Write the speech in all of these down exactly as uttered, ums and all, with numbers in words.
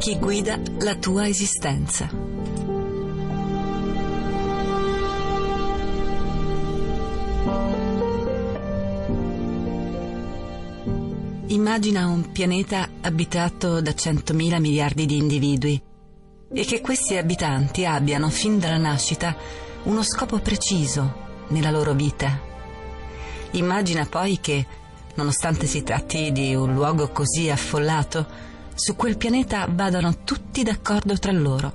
Chi guida la tua esistenza. Immagina un pianeta abitato da centomila miliardi di individui e che questi abitanti abbiano fin dalla nascita uno scopo preciso nella loro vita. Immagina poi che, nonostante si tratti di un luogo così affollato, su quel pianeta vadano tutti d'accordo tra loro.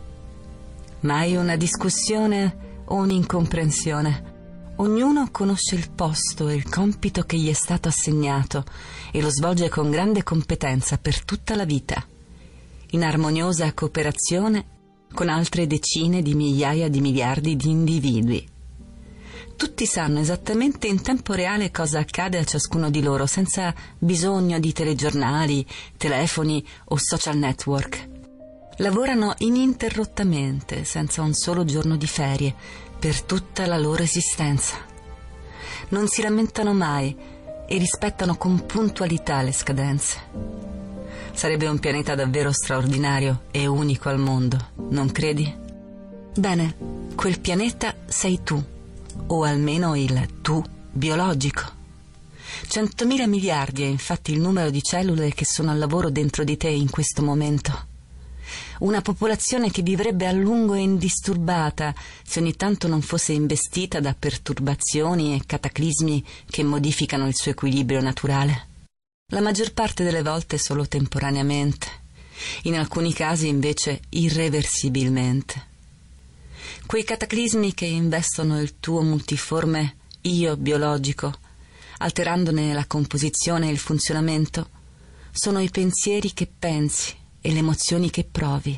Mai una discussione o un'incomprensione. Ognuno conosce il posto e il compito che gli è stato assegnato e lo svolge con grande competenza per tutta la vita, in armoniosa cooperazione con altre decine di migliaia di miliardi di individui. Tutti sanno esattamente in tempo reale cosa accade a ciascuno di loro, senza bisogno di telegiornali, telefoni o social network. Lavorano ininterrottamente, senza un solo giorno di ferie, per tutta la loro esistenza. Non si lamentano mai e rispettano con puntualità le scadenze. Sarebbe un pianeta davvero straordinario e unico al mondo, non credi? Bene, quel pianeta sei tu, o almeno il tu biologico. Centomila miliardi è infatti il numero di cellule che sono al lavoro dentro di te in questo momento. Una popolazione che vivrebbe a lungo e indisturbata se ogni tanto non fosse investita da perturbazioni e cataclismi che modificano il suo equilibrio naturale. La maggior parte delle volte solo temporaneamente, in alcuni casi invece irreversibilmente. Quei cataclismi che investono il tuo multiforme io biologico, alterandone la composizione e il funzionamento, sono i pensieri che pensi e le emozioni che provi.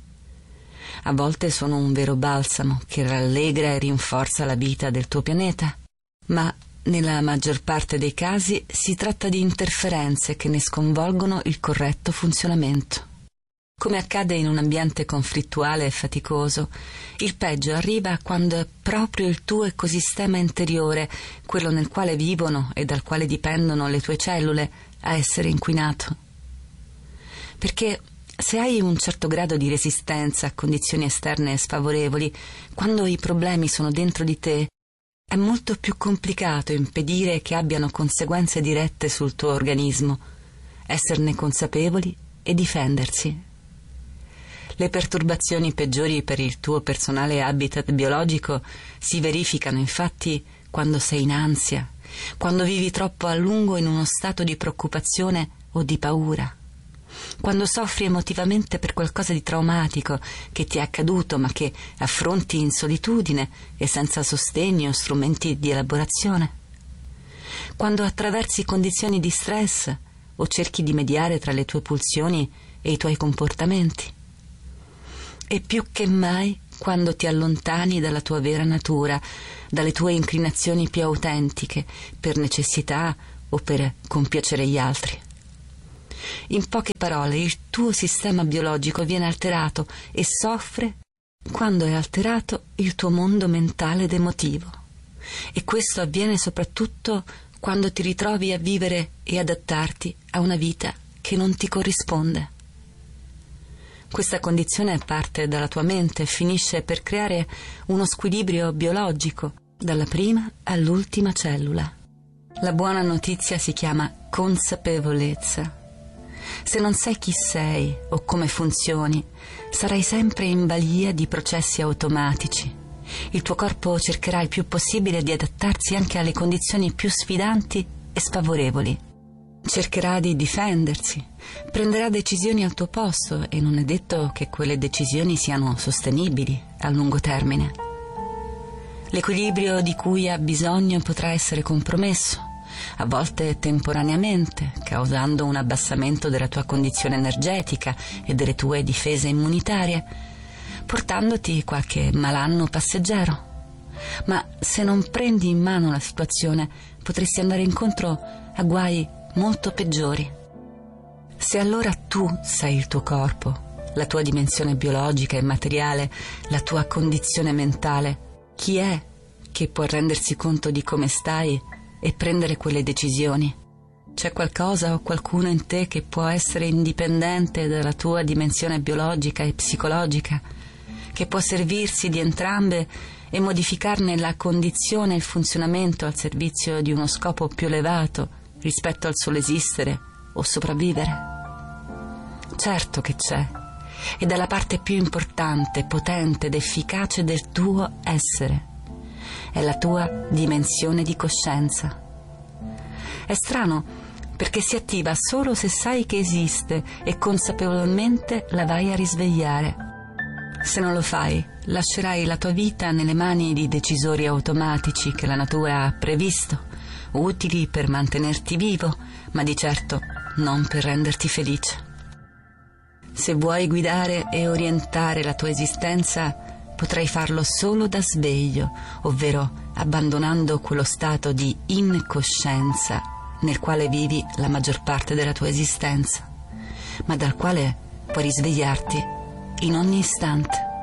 A volte sono un vero balsamo che rallegra e rinforza la vita del tuo pianeta, ma nella maggior parte dei casi si tratta di interferenze che ne sconvolgono il corretto funzionamento. Come accade in un ambiente conflittuale e faticoso, il peggio arriva quando è proprio il tuo ecosistema interiore, quello nel quale vivono e dal quale dipendono le tue cellule, a essere inquinato. Perché se hai un certo grado di resistenza a condizioni esterne sfavorevoli, quando i problemi sono dentro di te, è molto più complicato impedire che abbiano conseguenze dirette sul tuo organismo, esserne consapevoli e difendersi. Le perturbazioni peggiori per il tuo personale habitat biologico si verificano infatti quando sei in ansia, quando vivi troppo a lungo in uno stato di preoccupazione o di paura, quando soffri emotivamente per qualcosa di traumatico che ti è accaduto ma che affronti in solitudine e senza sostegno o strumenti di elaborazione, quando attraversi condizioni di stress o cerchi di mediare tra le tue pulsioni e i tuoi comportamenti. E più che mai quando ti allontani dalla tua vera natura, dalle tue inclinazioni più autentiche, per necessità o per compiacere gli altri. In poche parole, il tuo sistema biologico viene alterato e soffre quando è alterato il tuo mondo mentale ed emotivo. E questo avviene soprattutto quando ti ritrovi a vivere e adattarti a una vita che non ti corrisponde. Questa condizione parte dalla tua mente e finisce per creare uno squilibrio biologico, dalla prima all'ultima cellula. La buona notizia si chiama consapevolezza. Se non sai chi sei o come funzioni, sarai sempre in balia di processi automatici. Il tuo corpo cercherà il più possibile di adattarsi anche alle condizioni più sfidanti e sfavorevoli. Cercherà di difendersi, prenderà decisioni al tuo posto e non è detto che quelle decisioni siano sostenibili a lungo termine. L'equilibrio di cui ha bisogno potrà essere compromesso, a volte temporaneamente, causando un abbassamento della tua condizione energetica e delle tue difese immunitarie, portandoti qualche malanno passeggero. Ma se non prendi in mano la situazione, potresti andare incontro a guai molto peggiori. Se allora tu sei il tuo corpo, la tua dimensione biologica e materiale, la tua condizione mentale, chi è che può rendersi conto di come stai e prendere quelle decisioni? C'è qualcosa o qualcuno in te che può essere indipendente dalla tua dimensione biologica e psicologica, che può servirsi di entrambe e modificarne la condizione e il funzionamento al servizio di uno scopo più elevato rispetto al solo esistere o sopravvivere? Certo che c'è, ed è la parte più importante, potente ed efficace del tuo essere. È la tua dimensione di coscienza. È strano perché si attiva solo se sai che esiste e consapevolmente la vai a risvegliare. Se non lo fai, lascerai la tua vita nelle mani di decisori automatici che la natura ha previsto, utili per mantenerti vivo, ma di certo non per renderti felice. Se vuoi guidare e orientare la tua esistenza, potrai farlo solo da sveglio, ovvero abbandonando quello stato di incoscienza nel quale vivi la maggior parte della tua esistenza, ma dal quale puoi risvegliarti in ogni istante.